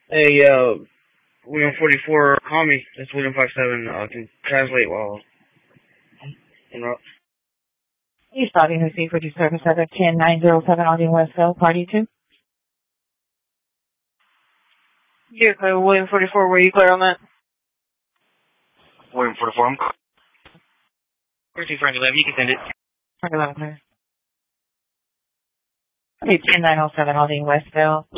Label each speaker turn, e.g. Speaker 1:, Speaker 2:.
Speaker 1: Hey, William 44, call me. It's William 57. Can translate while en route.
Speaker 2: He's starting to see for the service at 10907 Aldine Westville, party 2.
Speaker 3: Yeah, clear. William 44, were you clear on that?
Speaker 1: William 44, I'm
Speaker 3: 13 Frank 11, you can send it.
Speaker 2: Frank 11 clear. Okay, 10907 Aldine Westville.